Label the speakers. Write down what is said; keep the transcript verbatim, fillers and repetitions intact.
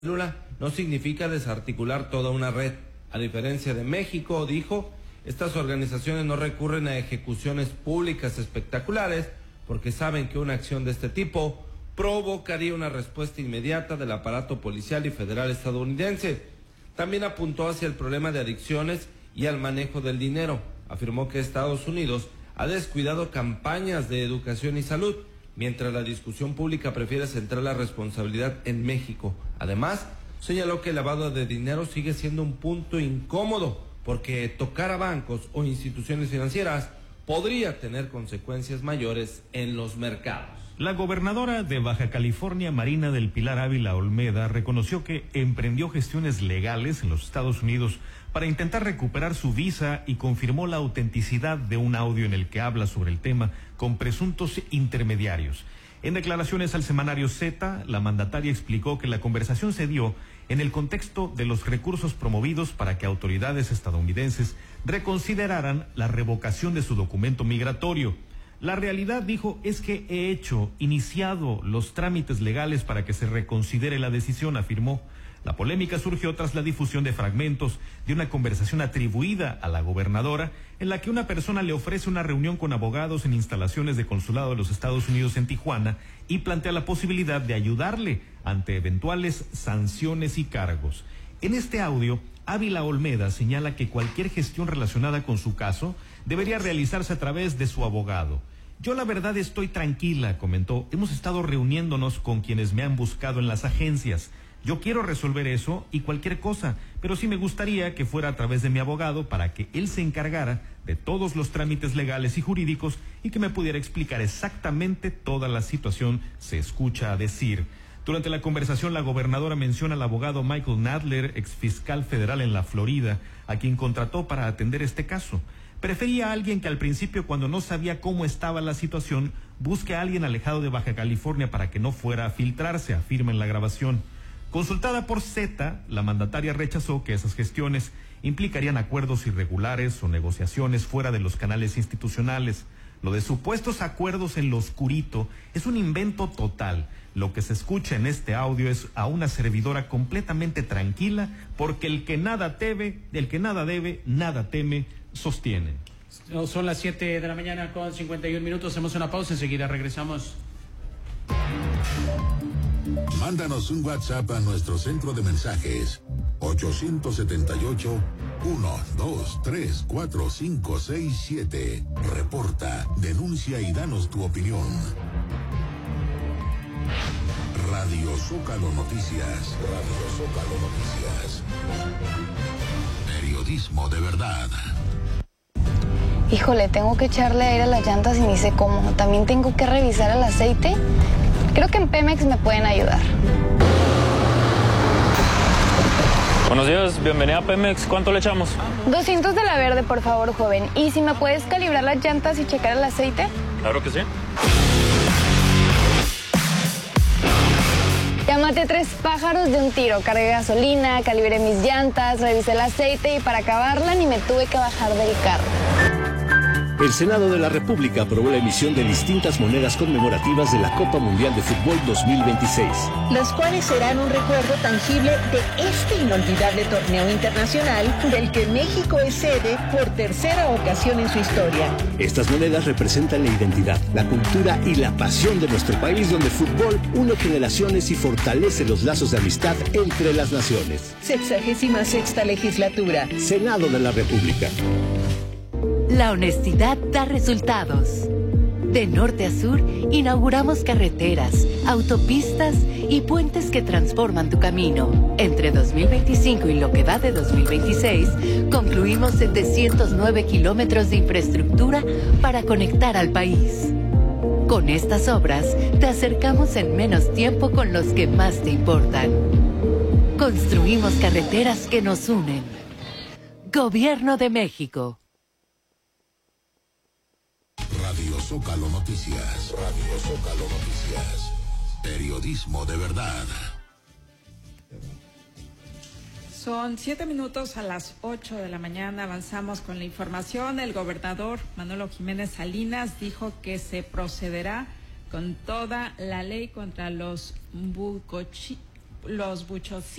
Speaker 1: célula no significa desarticular toda una red. A diferencia de México, dijo, estas organizaciones no recurren a ejecuciones públicas espectaculares porque saben que una acción de este tipo provocaría una respuesta inmediata del aparato policial y federal estadounidense. También apuntó hacia el problema de adicciones y al manejo del dinero. Afirmó que Estados Unidos ha descuidado campañas de educación y salud, mientras la discusión pública prefiere centrar la responsabilidad en México. Además, señaló que el lavado de dinero sigue siendo un punto incómodo, porque tocar a bancos o instituciones financieras podría tener consecuencias mayores en los mercados.
Speaker 2: La gobernadora de Baja California, Marina del Pilar Ávila Olmeda, reconoció que emprendió gestiones legales en los Estados Unidos para intentar recuperar su visa y confirmó la autenticidad de un audio en el que habla sobre el tema con presuntos intermediarios. En declaraciones al semanario Z, la mandataria explicó que la conversación se dio en el contexto de los recursos promovidos para que autoridades estadounidenses reconsideraran la revocación de su documento migratorio. La realidad, dijo, es que he hecho, iniciado los trámites legales para que se reconsidere la decisión, afirmó. La polémica surgió tras la difusión de fragmentos de una conversación atribuida a la gobernadora en la que una persona le ofrece una reunión con abogados en instalaciones de consulado de los Estados Unidos en Tijuana y plantea la posibilidad de ayudarle ante eventuales sanciones y cargos. En este audio, Ávila Olmeda señala que cualquier gestión relacionada con su caso debería realizarse a través de su abogado. Yo la verdad estoy tranquila, comentó. Hemos estado reuniéndonos con quienes me han buscado en las agencias. Yo quiero resolver eso y cualquier cosa, pero sí me gustaría que fuera a través de mi abogado para que él se encargara de todos los trámites legales y jurídicos y que me pudiera explicar exactamente toda la situación, se escucha decir. Durante la conversación, la gobernadora menciona al abogado Michael Nadler, exfiscal federal en la Florida, a quien contrató para atender este caso. Prefería a alguien que al principio, cuando no sabía cómo estaba la situación, busque a alguien alejado de Baja California para que no fuera a filtrarse, afirma en la grabación. Consultada por Z, la mandataria rechazó que esas gestiones implicarían acuerdos irregulares o negociaciones fuera de los canales institucionales. Lo de supuestos acuerdos en lo oscurito es un invento total. Lo que se escucha en este audio es a una servidora completamente tranquila, porque el que nada teme, el que nada debe, nada teme, sostiene.
Speaker 3: Son las siete de la mañana con cincuenta y un minutos. Hacemos una pausa, enseguida regresamos.
Speaker 4: Mándanos un WhatsApp a nuestro centro de mensajes ocho siete ocho, uno dos tres cuatro cinco seis siete. Reporta, denuncia y danos tu opinión. Radio Zócalo Noticias. Radio Zócalo Noticias. Periodismo de verdad.
Speaker 5: Híjole, tengo que echarle aire a las llantas y ni sé cómo. También tengo que revisar el aceite. Creo que en Pemex me pueden ayudar.
Speaker 6: Buenos días, bienvenida a Pemex. ¿Cuánto le echamos?
Speaker 5: doscientos de la verde, por favor, joven. ¿Y si me puedes calibrar las llantas y checar el aceite?
Speaker 6: Claro que sí.
Speaker 5: Ya maté tres pájaros de un tiro. Cargué gasolina, calibré mis llantas, revisé el aceite y para acabarla ni me tuve que bajar del carro.
Speaker 7: El Senado de la República aprobó la emisión de distintas monedas conmemorativas de la Copa Mundial de Fútbol dos mil veintiséis.
Speaker 8: Los cuales serán un recuerdo tangible de este inolvidable torneo internacional del que México es sede por tercera ocasión en su historia.
Speaker 7: Estas monedas representan la identidad, la cultura y la pasión de nuestro país, donde el fútbol une generaciones y fortalece los lazos de amistad entre las naciones.
Speaker 8: Sexagésima sexta legislatura.
Speaker 7: Senado de la República.
Speaker 9: La honestidad da resultados. De norte a sur, inauguramos carreteras, autopistas y puentes que transforman tu camino. Entre dos mil veinticinco y lo que va de dos mil veintiséis, concluimos setecientos nueve kilómetros de infraestructura para conectar al país. Con estas obras, te acercamos en menos tiempo con los que más te importan. Construimos carreteras que nos unen. Gobierno de México.
Speaker 4: Radio Zócalo Noticias. Radio Zócalo Noticias. Periodismo de verdad.
Speaker 10: Son siete minutos a las ocho de la mañana. Avanzamos con la información. El gobernador Manolo Jiménez Salinas dijo que se procederá con toda la ley contra los bucochi, los buchos